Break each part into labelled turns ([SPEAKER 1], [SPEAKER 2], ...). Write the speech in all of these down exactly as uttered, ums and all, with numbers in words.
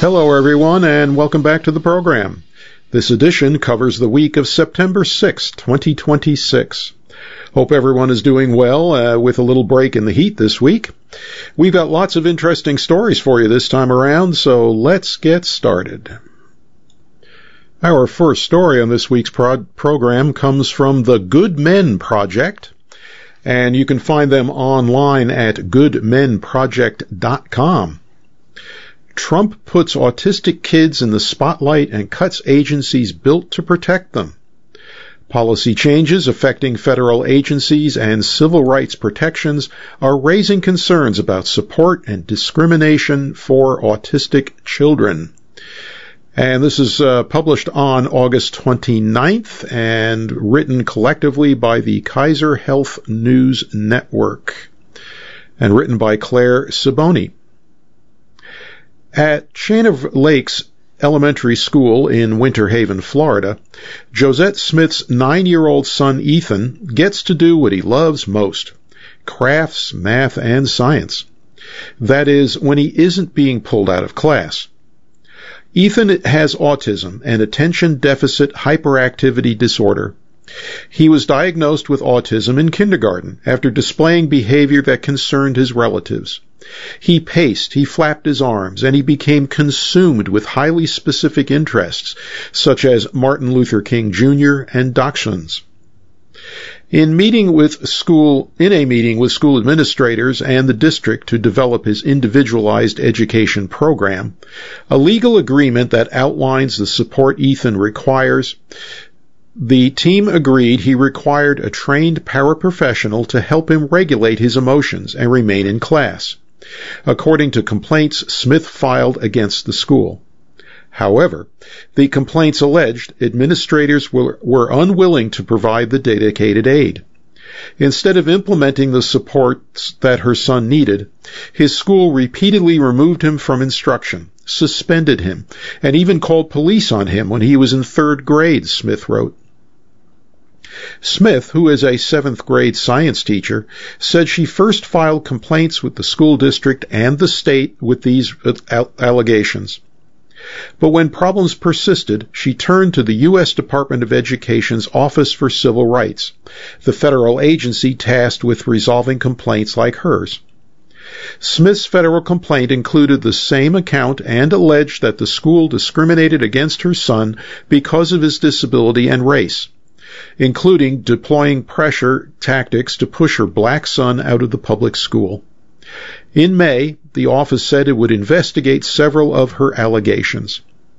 [SPEAKER 1] Hello, everyone, and welcome back to the program. This edition covers the week of September sixth, twenty twenty-six. Hope everyone is doing well uh, with a little break in the heat this week. We've got lots of interesting stories for you this time around, so let's get started. Our first story on this week's prog- program comes from the Good Men Project, and you can find them online at good men project dot com. Trump puts autistic kids in the spotlight and cuts agencies built to protect them. Policy changes affecting federal agencies and civil rights protections are raising concerns about support and discrimination for autistic children. And this is uh, published on August twenty-ninth and written collectively by the Kaiser Health News Network and written by Claire Siboni. At Chain of Lakes Elementary School in Winter Haven, Florida, Josette Smith's nine-year-old son Ethan gets to do what he loves most, crafts, math, and science. That is, when he isn't being pulled out of class. Ethan has autism and attention deficit hyperactivity disorder. He was diagnosed with autism in kindergarten after displaying behavior that concerned his relatives. He paced, he flapped his arms, and he became consumed with highly specific interests, such as Martin Luther King Junior and dachshunds. In meeting with school, in a meeting with school administrators and the district to develop his individualized education program, a legal agreement that outlines the support Ethan requires, the team agreed he required a trained paraprofessional to help him regulate his emotions and remain in class, according to complaints Smith filed against the school. However, the complaints alleged administrators were, were unwilling to provide the dedicated aid. Instead of implementing the supports that her son needed, his school repeatedly removed him from instruction, suspended him, and even called police on him when he was in third grade, Smith wrote. Smith, who is a seventh grade science teacher, said she first filed complaints with the school district and the state with these allegations. But when problems persisted, she turned to the U S Department of Education's Office for Civil Rights, the federal agency tasked with resolving complaints like hers. Smith's federal complaint included the same account and alleged that the school discriminated against her son because of his disability and race, including deploying pressure tactics to push her black son out of the public school. In May, the office said it would investigate several of her allegations.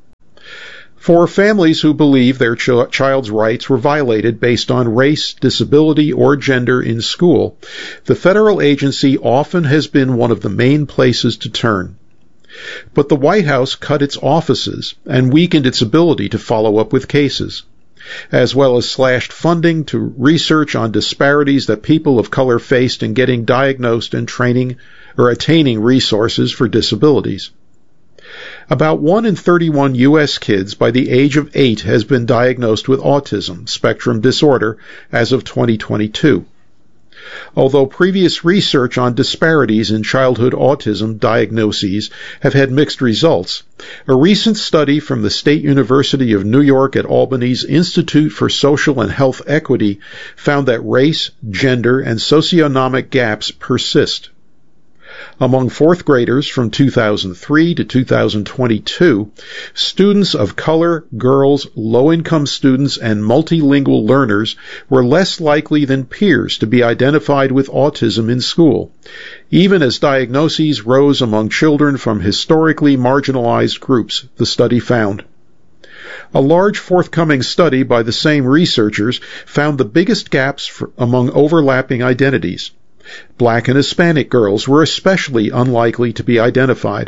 [SPEAKER 1] For families who believe their ch- child's rights were violated based on race, disability, or gender in school, the federal agency often has been one of the main places to turn. But the White House cut its offices and weakened its ability to follow up with cases, as well as slashed funding to research on disparities that people of color faced in getting diagnosed and training or attaining resources for disabilities. About one in thirty-one U S kids by the age of eight has been diagnosed with autism spectrum disorder as of twenty twenty-two. Although previous research on disparities in childhood autism diagnoses have had mixed results, a recent study from the State University of New York at Albany's Institute for Social and Health Equity found that race, gender, and socioeconomic gaps persist. Among fourth graders from two thousand three to two thousand twenty-two, students of color, girls, low-income students, and multilingual learners were less likely than peers to be identified with autism in school, even as diagnoses rose among children from historically marginalized groups, the study found. A large forthcoming study by the same researchers found the biggest gaps for, among overlapping identities. Black and Hispanic girls were especially unlikely to be identified.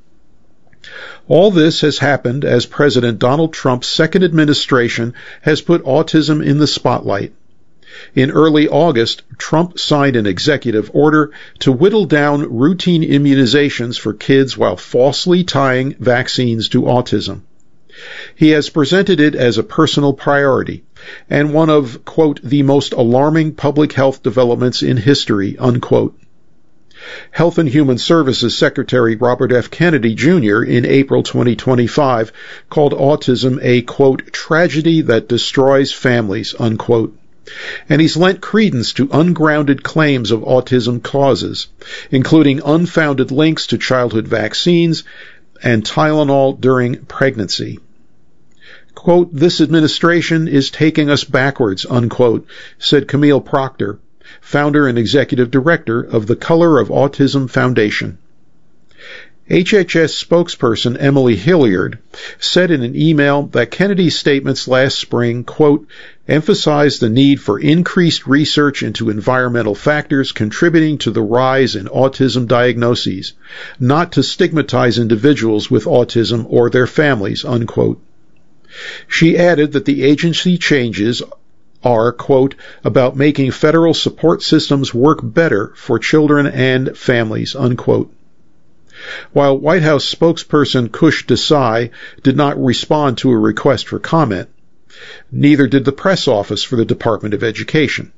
[SPEAKER 1] All this has happened as President Donald Trump's second administration has put autism in the spotlight. In early August, Trump signed an executive order to whittle down routine immunizations for kids while falsely tying vaccines to autism. He has presented it as a personal priority and one of, quote, the most alarming public health developments in history, unquote. Health and Human Services Secretary Robert F. Kennedy, Junior in April twenty twenty-five called autism a, quote, tragedy that destroys families, unquote. And he's lent credence to ungrounded claims of autism causes, including unfounded links to childhood vaccines and Tylenol during pregnancy. Quote, this administration is taking us backwards, unquote, said Camille Proctor, founder and executive director of the Color of Autism Foundation. H H S spokesperson Emily Hilliard said in an email that Kennedy's statements last spring, quote, emphasized the need for increased research into environmental factors contributing to the rise in autism diagnoses, not to stigmatize individuals with autism or their families, unquote. She added that the agency changes are, quote, about making federal support systems work better for children and families, unquote. While White House spokesperson Kush Desai did not respond to a request for comment, neither did the press office for the Department of Education.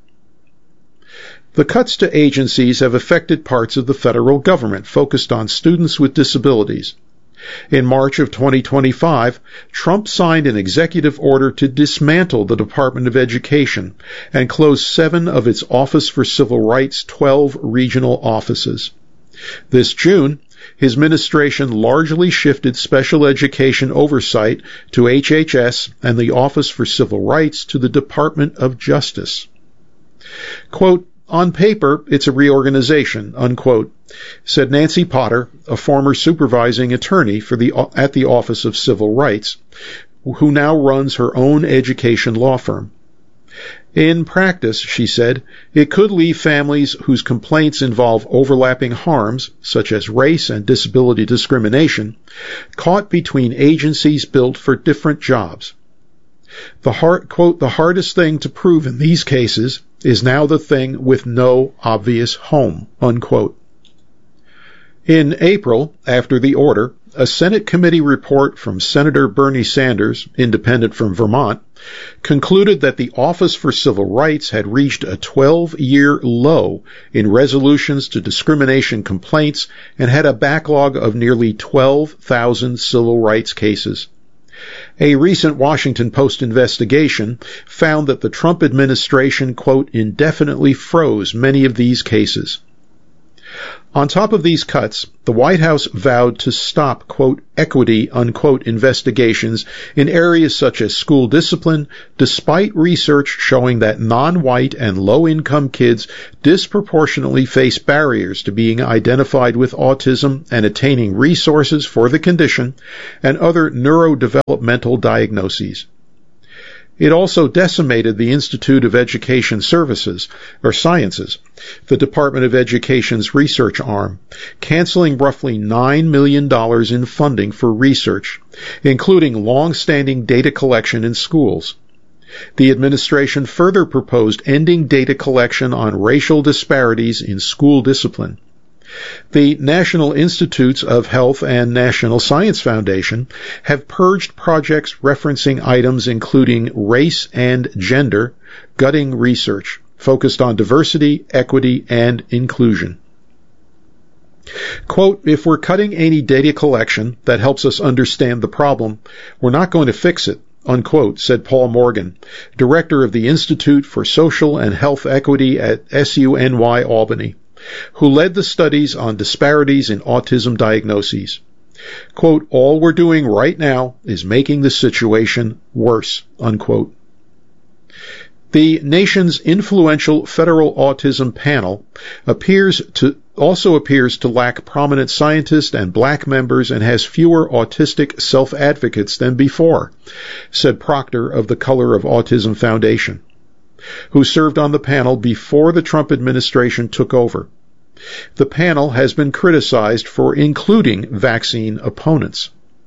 [SPEAKER 1] The cuts to agencies have affected parts of the federal government focused on students with disabilities. In March of twenty twenty-five, Trump signed an executive order to dismantle the Department of Education and close seven of its Office for Civil Rights' twelve regional offices. This June, his administration largely shifted special education oversight to H H S and the Office for Civil Rights to the Department of Justice. Quote, on paper, it's a reorganization, unquote, said Nancy Potter, a former supervising attorney for the, at the Office of Civil Rights, who now runs her own education law firm. In practice, she said, it could leave families whose complaints involve overlapping harms, such as race and disability discrimination, caught between agencies built for different jobs. The hard, quote, the hardest thing to prove in these cases is now the thing with no obvious home, unquote. In April, after the order, a Senate committee report from Senator Bernie Sanders, independent from Vermont, concluded that the Office for Civil Rights had reached a twelve-year low in resolutions to discrimination complaints and had a backlog of nearly twelve thousand civil rights cases. A recent Washington Post investigation found that the Trump administration, quote, indefinitely froze many of these cases. On top of these cuts, the White House vowed to stop, quote, equity, unquote, investigations in areas such as school discipline, despite research showing that non-white and low-income kids disproportionately face barriers to being identified with autism and attaining resources for the condition and other neurodevelopmental diagnoses. It also decimated the Institute of Education Services, or Sciences, the Department of Education's research arm, canceling roughly nine million dollars in funding for research, including long-standing data collection in schools. The administration further proposed ending data collection on racial disparities in school discipline. The National Institutes of Health and National Science Foundation have purged projects referencing items including race and gender, gutting research focused on diversity, equity, and inclusion. Quote, if we're cutting any data collection that helps us understand the problem, we're not going to fix it, unquote, said Paul Morgan, director of the Institute for Social and Health Equity at S U N Y Albany, who led the studies on disparities in autism diagnoses. Quote, all we're doing right now is making the situation worse, unquote. The nation's influential federal autism panel appears to also appears to lack prominent scientists and black members and has fewer autistic self-advocates than before, said Proctor of the Color of Autism Foundation, who served on the panel before the Trump administration took over. The panel has been criticized for including vaccine opponents.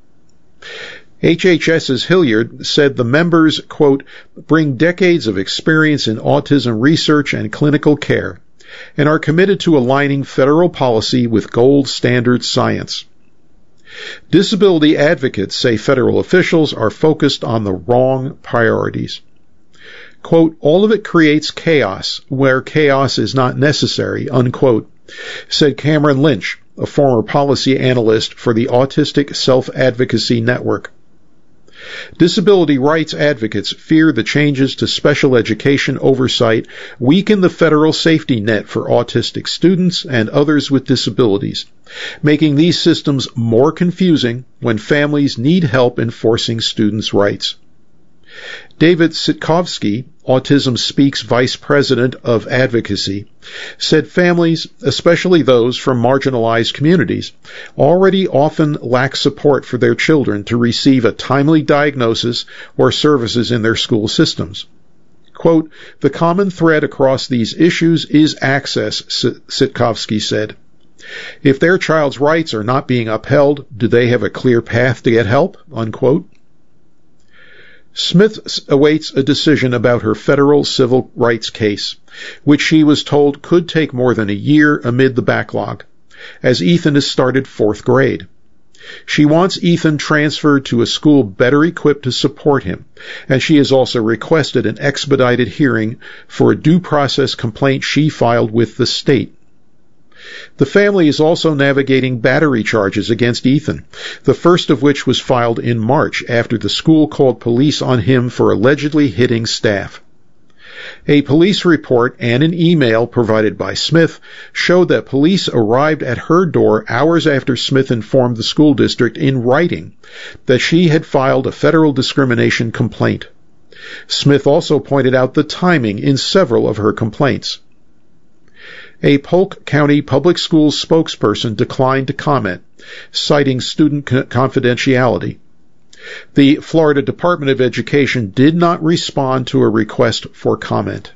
[SPEAKER 1] HHS's Hilliard said the members, quote, bring decades of experience in autism research and clinical care and are committed to aligning federal policy with gold standard science. Disability advocates say federal officials are focused on the wrong priorities. Quote, all of it creates chaos where chaos is not necessary, unquote, said Cameron Lynch, a former policy analyst for the Autistic Self-Advocacy Network. Disability rights advocates fear the changes to special education oversight weaken the federal safety net for autistic students and others with disabilities, making these systems more confusing when families need help enforcing students' rights. David Sitkovsky, Autism Speaks Vice President of Advocacy, said families, especially those from marginalized communities, already often lack support for their children to receive a timely diagnosis or services in their school systems. Quote, "The common thread across these issues is access," Sitkovsky said. "If their child's rights are not being upheld, do they have a clear path to get help?" Unquote. Smith awaits a decision about her federal civil rights case, which she was told could take more than a year amid the backlog, as Ethan has started fourth grade. She wants Ethan transferred to a school better equipped to support him, and she has also requested an expedited hearing for a due process complaint she filed with the state. The family is also navigating battery charges against Ethan, the first of which was filed in March after the school called police on him for allegedly hitting staff. A police report and an email provided by Smith showed that police arrived at her door hours after Smith informed the school district in writing that she had filed a federal discrimination complaint. Smith also pointed out the timing in several of her complaints. A Polk County Public Schools spokesperson declined to comment, citing student confidentiality. The Florida Department of Education did not respond to a request for comment.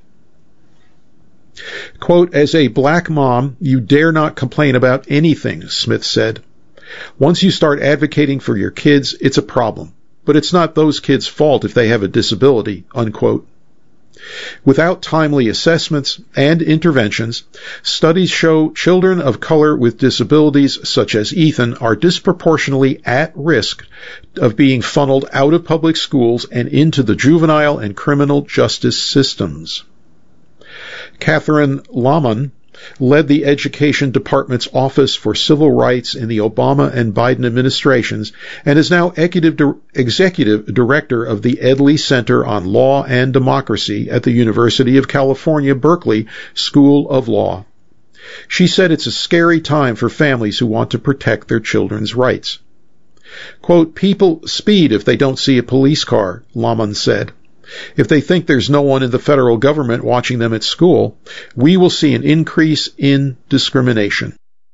[SPEAKER 1] Quote, "As a black mom, you dare not complain about anything," Smith said. "Once you start advocating for your kids, it's a problem. But it's not those kids' fault if they have a disability," unquote. Without timely assessments and interventions, studies show children of color with disabilities such as Ethan are disproportionately at risk of being funneled out of public schools and into the juvenile and criminal justice systems. Catherine Lahman led the Education Department's Office for Civil Rights in the Obama and Biden administrations and is now executive director of the Edley Center on Law and Democracy at the University of California, Berkeley School of Law. She said it's a scary time for families who want to protect their children's rights. Quote, "People speed if they don't see a police car," Lahman said. "If they think there's no one in the federal government watching them at school, we will see an increase in discrimination."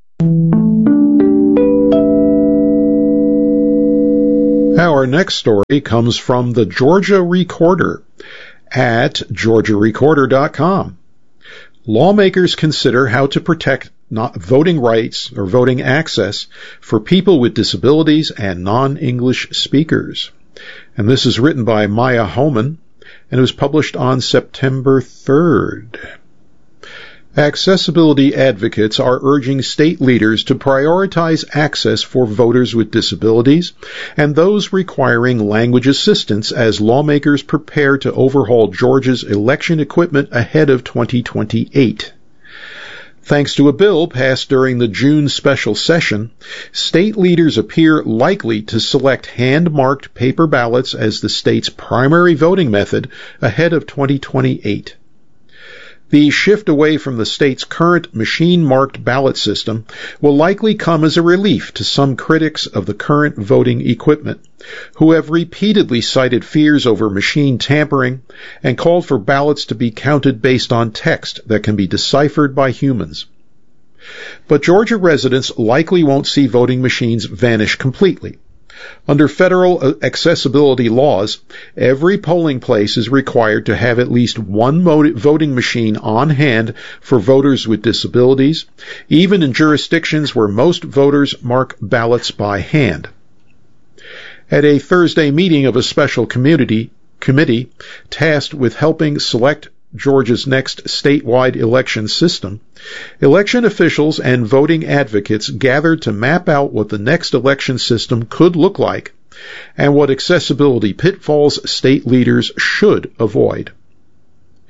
[SPEAKER 1] Our next story comes from the Georgia Recorder at georgia recorder dot com. Lawmakers consider how to protect not voting rights or voting access for people with disabilities and non-English speakers. And this is written by Maya Homan, and it was published on September third. Accessibility advocates are urging state leaders to prioritize access for voters with disabilities and those requiring language assistance as lawmakers prepare to overhaul Georgia's election equipment ahead of twenty twenty-eight. Thanks to a bill passed during the June special session, state leaders appear likely to select hand-marked paper ballots as the state's primary voting method ahead of twenty twenty-eight. The shift away from the state's current machine-marked ballot system will likely come as a relief to some critics of the current voting equipment, who have repeatedly cited fears over machine tampering and called for ballots to be counted based on text that can be deciphered by humans. But Georgia residents likely won't see voting machines vanish completely. Under federal accessibility laws, every polling place is required to have at least one voting machine on hand for voters with disabilities, even in jurisdictions where most voters mark ballots by hand. At a Thursday meeting of a special community committee tasked with helping select Georgia's next statewide election system, election officials and voting advocates gathered to map out what the next election system could look like and what accessibility pitfalls state leaders should avoid.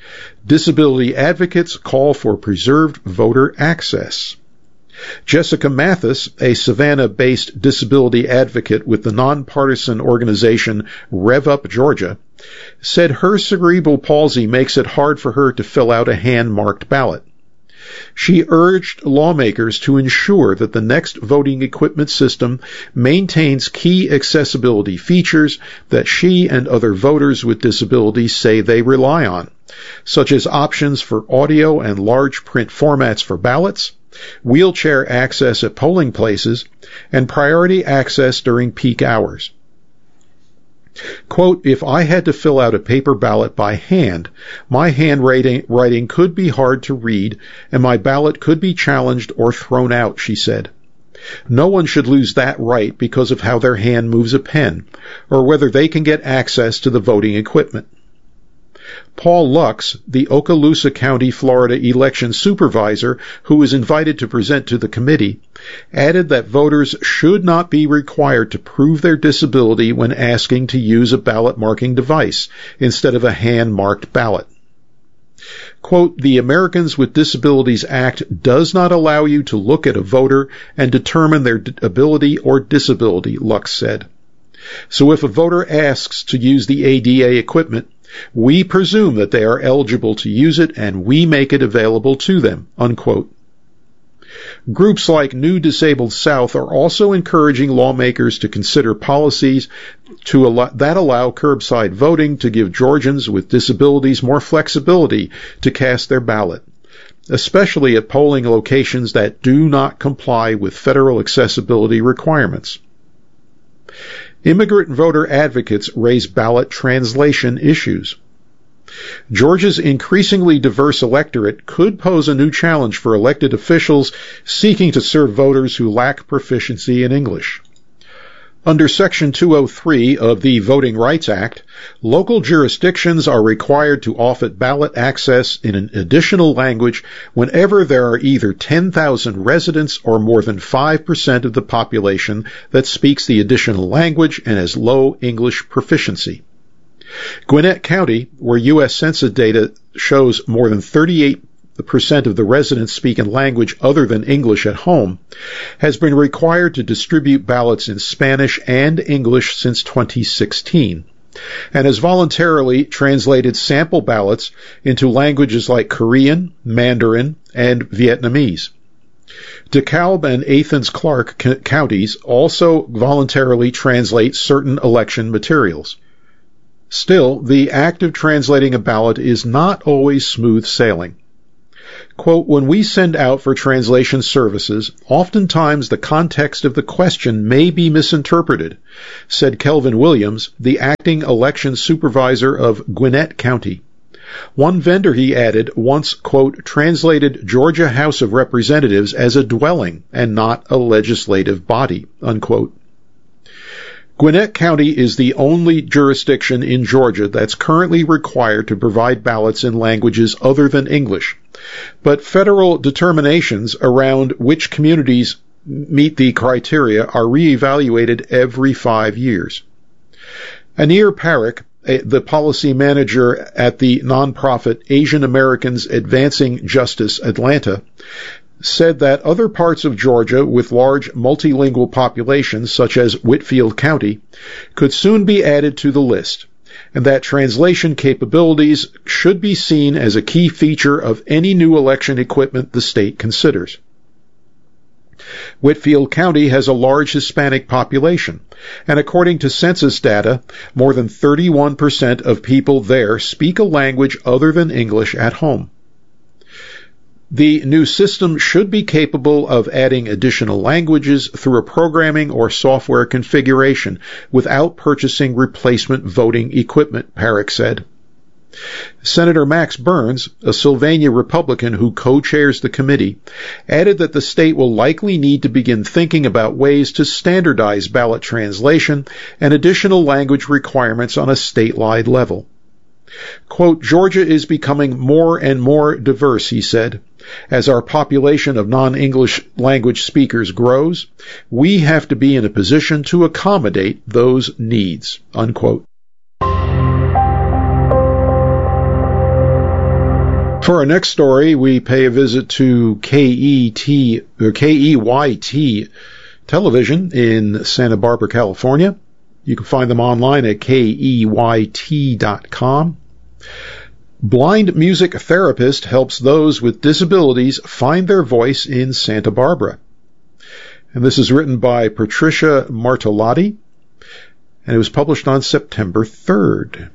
[SPEAKER 1] Disability advocates call for preserved voter access. Jessica Mathis, a Savannah-based disability advocate with the nonpartisan organization Rev Up Georgia, said her cerebral palsy makes it hard for her to fill out a hand-marked ballot. She urged lawmakers to ensure that the next voting equipment system maintains key accessibility features that she and other voters with disabilities say they rely on, such as options for audio and large print formats for ballots, wheelchair access at polling places, and priority access during peak hours. Quote, if I had to fill out a paper ballot by hand, my handwriting could be hard to read, and my ballot could be challenged or thrown out, she said. No one should lose that right because of how their hand moves a pen, or whether they can get access to the voting equipment. Paul Lux, the Okaloosa County, Florida election supervisor who was invited to present to the committee, added that voters should not be required to prove their disability when asking to use a ballot marking device instead of a hand-marked ballot. Quote, the Americans with Disabilities Act does not allow you to look at a voter and determine their ability or disability, Lux said. So if a voter asks to use the A D A equipment, we presume that they are eligible to use it and we make it available to them, unquote. Groups like New Disabled South are also encouraging lawmakers to consider policies to allow, that allow curbside voting to give Georgians with disabilities more flexibility to cast their ballot, especially at polling locations that do not comply with federal accessibility requirements. Immigrant voter advocates raise ballot translation issues. Georgia's increasingly diverse electorate could pose a new challenge for elected officials seeking to serve voters who lack proficiency in English. Under Section two oh three of the Voting Rights Act, local jurisdictions are required to offer ballot access in an additional language whenever there are either ten thousand residents or more than five percent of the population that speaks the additional language and has low English proficiency. Gwinnett County, where U S Census data shows more than thirty-eight percent of the residents speak a language other than English at home, has been required to distribute ballots in Spanish and English since twenty sixteen, and has voluntarily translated sample ballots into languages like Korean, Mandarin, and Vietnamese. DeKalb and Athens-Clarke counties also voluntarily translate certain election materials. Still, the act of translating a ballot is not always smooth sailing. Quote, when we send out for translation services, oftentimes the context of the question may be misinterpreted, said Kelvin Williams, the acting election supervisor of Gwinnett County. One vendor, he added, once, quote, translated Georgia House of Representatives as a dwelling and not a legislative body, unquote. Gwinnett County is the only jurisdiction in Georgia that's currently required to provide ballots in languages other than English, but federal determinations around which communities meet the criteria are reevaluated every five years. Anir Parekh, the policy manager at the nonprofit Asian Americans Advancing Justice Atlanta, said that other parts of Georgia with large multilingual populations, such as Whitfield County, could soon be added to the list, and that translation capabilities should be seen as a key feature of any new election equipment the state considers. Whitfield County has a large Hispanic population, and according to census data, more than thirty-one percent of people there speak a language other than English at home. The new system should be capable of adding additional languages through a programming or software configuration without purchasing replacement voting equipment, Parekh said. Senator Max Burns, a Sylvania Republican who co-chairs the committee, added that the state will likely need to begin thinking about ways to standardize ballot translation and additional language requirements on a statewide level. Quote, Georgia is becoming more and more diverse, he said. As our population of non-English language speakers grows, we have to be in a position to accommodate those needs, unquote. For our next story, we pay a visit to K E T or K E Y T Television in Santa Barbara, California. You can find them online at K E Y T dot com. Blind music therapist helps those with disabilities find their voice in Santa Barbara. And this is written by Patricia Martellotti, and it was published on September third.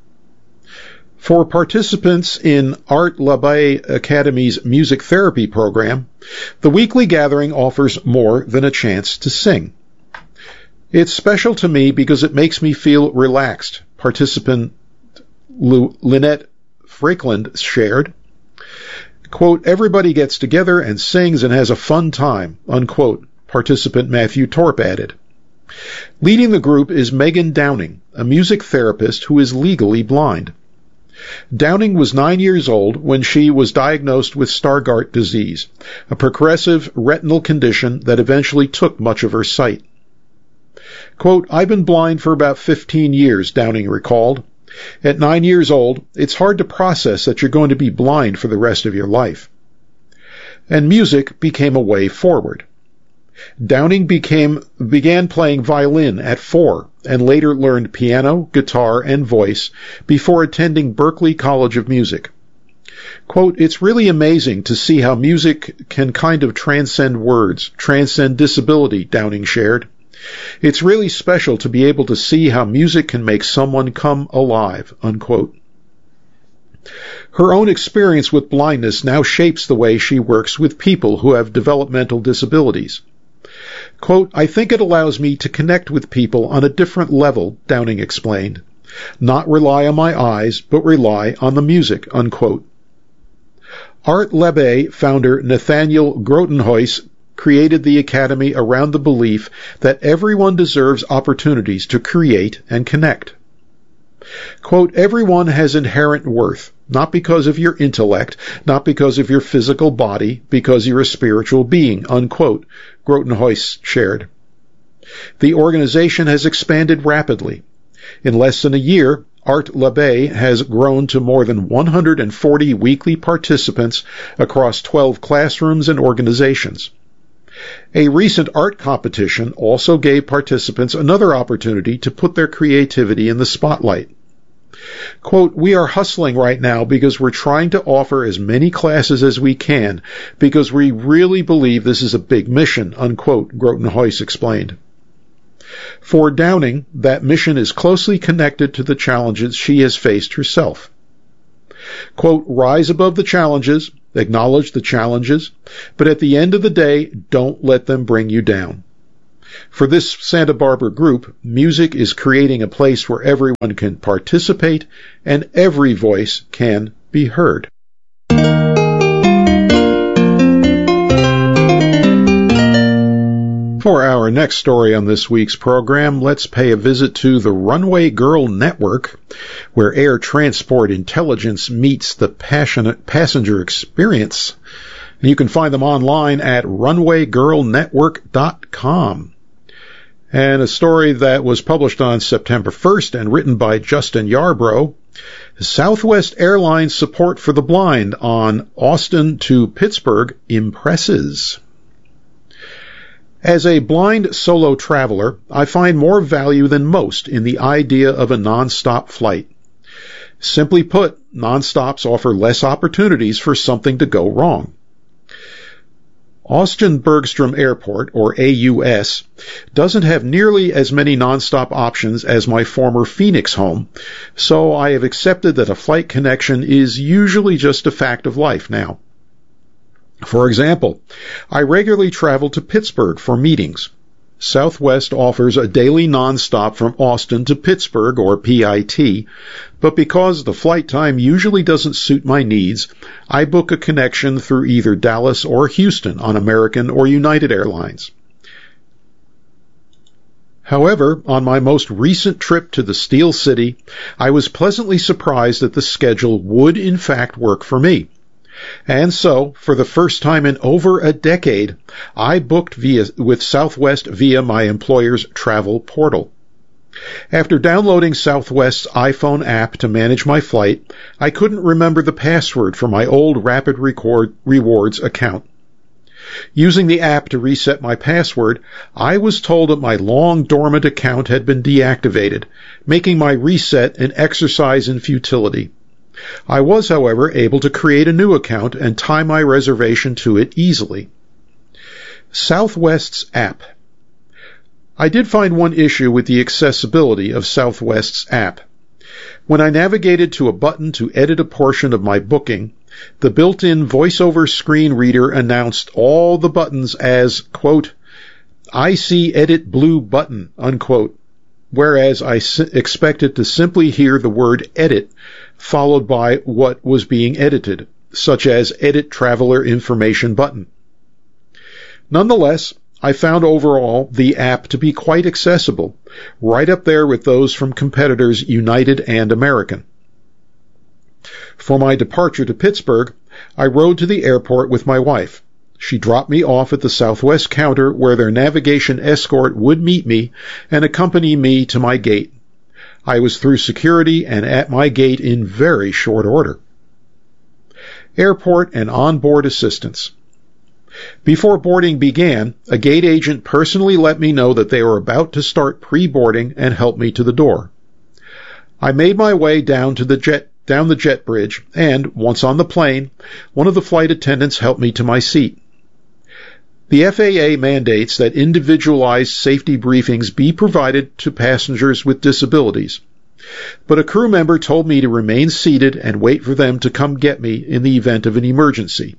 [SPEAKER 1] For participants in Art LaBey Academy's music therapy program, the weekly gathering offers more than a chance to sing. It's special to me because it makes me feel relaxed, participant Lynette Frakeland shared. Quote, everybody gets together and sings and has a fun time, unquote, participant Matthew Torp added. Leading the group is Megan Downing, a music therapist who is legally blind. Downing was nine years old when she was diagnosed with Stargardt disease, a progressive retinal condition that eventually took much of her sight. Quote, I've been blind for about fifteen years, Downing recalled. At nine years old, it's hard to process that you're going to be blind for the rest of your life. And music became a way forward. Downing became, began playing violin at four and later learned piano, guitar, and voice before attending Berklee College of Music. Quote, it's really amazing to see how music can kind of transcend words, transcend disability, Downing shared. It's really special to be able to see how music can make someone come alive, unquote. Her own experience with blindness now shapes the way she works with people who have developmental disabilities. Quote, I think it allows me to connect with people on a different level, Downing explained. Not rely on my eyes, but rely on the music, unquote. Art LaBey founder Nathaniel Grotenhuis created the Academy around the belief that everyone deserves opportunities to create and connect. Quote, everyone has inherent worth, not because of your intellect, not because of your physical body, because you're a spiritual being, unquote, Grotenhuis shared. The organization has expanded rapidly. In less than a year, Art LaBey has grown to more than one hundred forty weekly participants across twelve classrooms and organizations. A recent art competition also gave participants another opportunity to put their creativity in the spotlight. Quote, we are hustling right now because we're trying to offer as many classes as we can because we really believe this is a big mission, unquote, Grotenhuis explained. For Downing, that mission is closely connected to the challenges she has faced herself. Quote, rise above the challenges, acknowledge the challenges, but at the end of the day, don't let them bring you down. For this Santa Barbara group, music is creating a place where everyone can participate and every voice can be heard. For our next story on this week's program, let's pay a visit to the Runway Girl Network, where air transport intelligence meets the passionate passenger experience. And you can find them online at runway girl network dot com. And a story that was published on September first and written by Justin Yarbrough, Southwest Airlines support for the blind on Austin to Pittsburgh impresses. As a blind solo traveler, I find more value than most in the idea of a nonstop flight. Simply put, nonstops offer less opportunities for something to go wrong. Austin Bergstrom Airport, or A U S, doesn't have nearly as many nonstop options as my former Phoenix home, so I have accepted that a flight connection is usually just a fact of life now. For example, I regularly travel to Pittsburgh for meetings. Southwest offers a daily nonstop from Austin to Pittsburgh, or P I T, but because the flight time usually doesn't suit my needs, I book a connection through either Dallas or Houston on American or United Airlines. However, on my most recent trip to the Steel City, I was pleasantly surprised that the schedule would in fact work for me. And so, for the first time in over a decade, I booked via with Southwest via my employer's travel portal. After downloading Southwest's iPhone app to manage my flight, I couldn't remember the password for my old Rapid Record Rewards account. Using the app to reset my password, I was told that my long dormant account had been deactivated, making my reset an exercise in futility. I was, however, able to create a new account and tie my reservation to it easily. Southwest's app. I did find one issue with the accessibility of Southwest's app. When I navigated to a button to edit a portion of my booking, the built-in voiceover screen reader announced all the buttons as, quote, I see edit blue button, unquote, whereas I s- expected to simply hear the word edit followed by what was being edited, such as edit traveler information button. Nonetheless, I found overall the app to be quite accessible, right up there with those from competitors United and American. For my departure to Pittsburgh, I rode to the airport with my wife. She dropped me off at the Southwest counter where their navigation escort would meet me and accompany me to my gate. I was through security and at my gate in very short order. Airport and onboard assistance. Before boarding began, a gate agent personally let me know that they were about to start pre-boarding and help me to the door. I made my way down to the jet down the jet bridge, and, once on the plane, one of the flight attendants helped me to my seat. The F A A mandates that individualized safety briefings be provided to passengers with disabilities, but a crew member told me to remain seated and wait for them to come get me in the event of an emergency.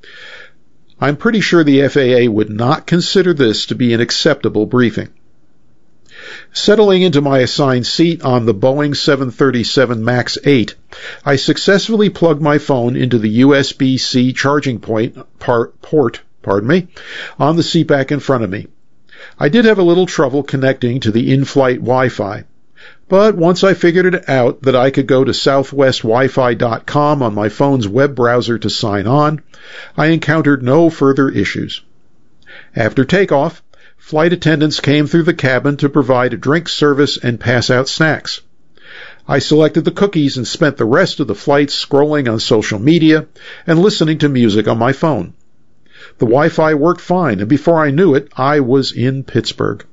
[SPEAKER 1] I'm pretty sure the F A A would not consider this to be an acceptable briefing. Settling into my assigned seat on the Boeing seven thirty-seven MAX eight, I successfully plugged my phone into the U S B C charging point part, port pardon me, on the seat back in front of me. I did have a little trouble connecting to the in-flight Wi-Fi, but once I figured it out that I could go to southwest wi fi dot com on my phone's web browser to sign on, I encountered no further issues. After takeoff, flight attendants came through the cabin to provide a drink service and pass out snacks. I selected the cookies and spent the rest of the flight scrolling on social media and listening to music on my phone. The Wi-Fi worked fine, and before I knew it, I was in Pittsburgh.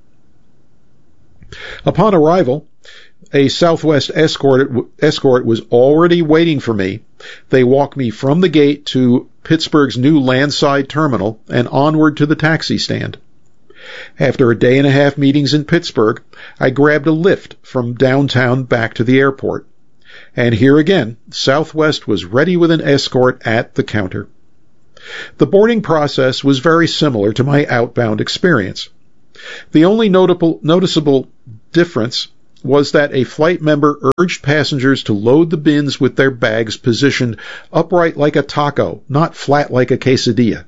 [SPEAKER 1] Upon arrival, a Southwest escort, escort was already waiting for me. They walked me from the gate to Pittsburgh's new landside terminal and onward to the taxi stand. After a day and a half meetings in Pittsburgh, I grabbed a lift from downtown back to the airport. And here again, Southwest was ready with an escort at the counter. The boarding process was very similar to my outbound experience. The only notable, noticeable difference was that a flight member urged passengers to load the bins with their bags positioned upright like a taco, not flat like a quesadilla.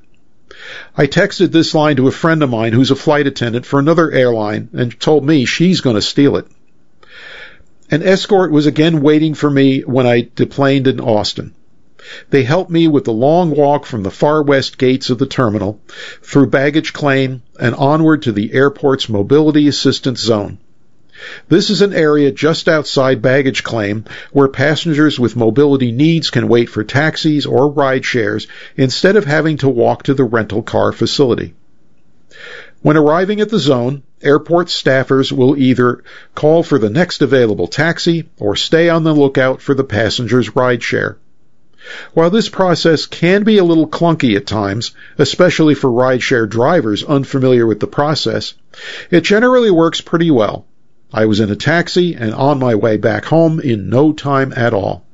[SPEAKER 1] I texted this line to a friend of mine who's a flight attendant for another airline and told me she's going to steal it. An escort was again waiting for me when I deplaned in Austin. They helped me with the long walk from the far west gates of the terminal, through baggage claim, and onward to the airport's mobility assistance zone. This is an area just outside baggage claim where passengers with mobility needs can wait for taxis or ride shares instead of having to walk to the rental car facility. When arriving at the zone, airport staffers will either call for the next available taxi or stay on the lookout for the passenger's ride share. While this process can be a little clunky at times, especially for rideshare drivers unfamiliar with the process, it generally works pretty well. I was in a taxi and on my way back home in no time at all.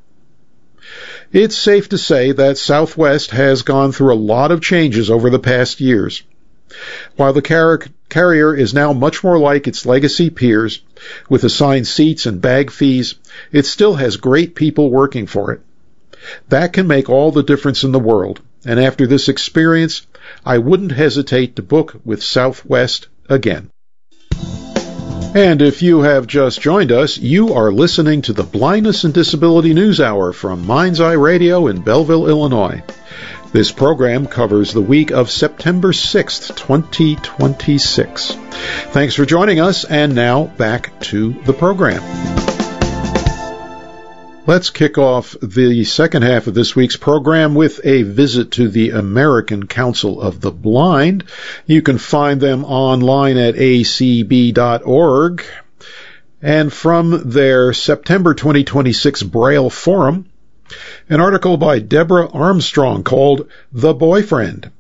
[SPEAKER 1] It's safe to say that Southwest has gone through a lot of changes over the past years. While the car- carrier is now much more like its legacy peers, with assigned seats and bag fees, it still has great people working for it. That can make all the difference in the world, and after this experience, I wouldn't hesitate to book with Southwest again. And if you have just joined us, you are listening to the Blindness and Disability News Hour from Mind's Eye Radio in Belleville, Illinois. This program covers the week of September sixth, twenty twenty-six. Thanks for joining us, and now back to the program. Let's kick off the second half of this week's program with a visit to the American Council of the Blind. You can find them online at a c b dot org. And from their September twenty twenty-six Braille Forum, an article by Deborah Armstrong called The Boyfriend.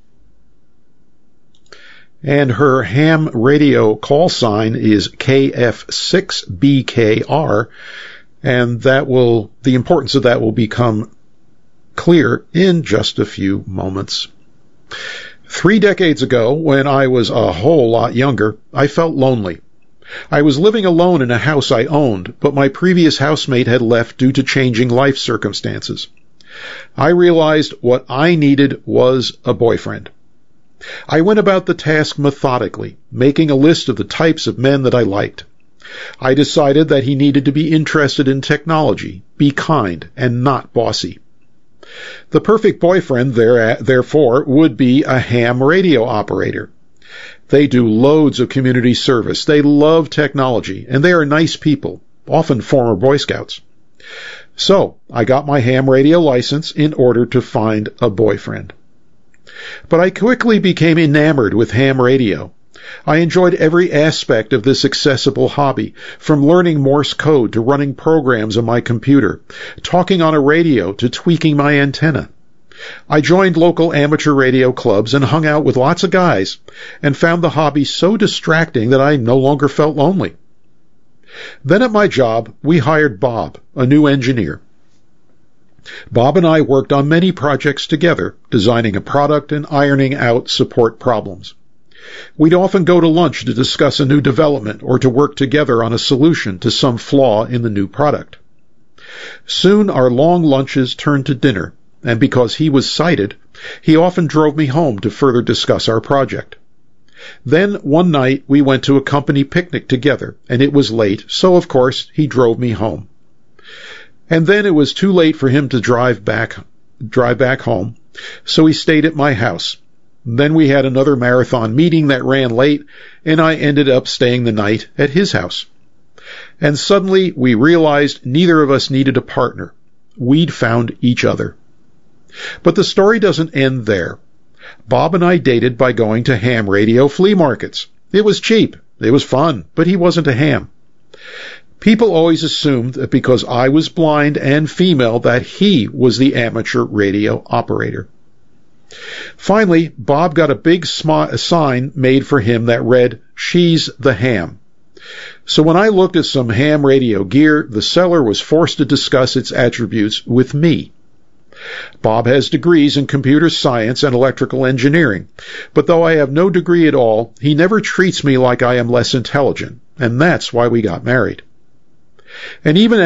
[SPEAKER 1] And her ham radio call sign is K F six B K R. And that will, the importance of that will become clear in just a few moments. Three decades ago, when I was a whole lot younger, I felt lonely. I was living alone in a house I owned, but my previous housemate had left due to changing life circumstances. I realized what I needed was a boyfriend. I went about the task methodically, making a list of the types of men that I liked. I decided that he needed to be interested in technology, be kind, and not bossy. The perfect boyfriend, there, therefore, would be a ham radio operator. They do loads of community service, they love technology, and they are nice people, often former Boy Scouts. So, I got my ham radio license in order to find a boyfriend. But I quickly became enamored with ham radio. I enjoyed every aspect of this accessible hobby, from learning Morse code to running programs on my computer, talking on a radio to tweaking my antenna. I joined local amateur radio clubs and hung out with lots of guys, and found the hobby so distracting that I no longer felt lonely. Then at my job, we hired Bob, a new engineer. Bob and I worked on many projects together, designing a product and ironing out support problems. We'd often go to lunch to discuss a new development or to work together on a solution to some flaw in the new product. Soon our long lunches turned to dinner, and because he was sighted, he often drove me home to further discuss our project. Then one night we went to a company picnic together, and it was late, so of course he drove me home. And then it was too late for him to drive back, drive back home, so he stayed at my house. Then we had another marathon meeting that ran late, and I ended up staying the night at his house. And suddenly we realized neither of us needed a partner. We'd found each other. But the story doesn't end there. Bob and I dated by going to ham radio flea markets. It was cheap, it was fun, but he wasn't a ham. People always assumed that because I was blind and female that he was the amateur radio operator. Finally, Bob got a big sm- sign made for him that read, "She's the ham." So when I looked at some ham radio gear, the seller was forced to discuss its attributes with me. Bob has degrees in computer science and electrical engineering, but though I have no degree at all, he never treats me like I am less intelligent, and that's why we got married. And even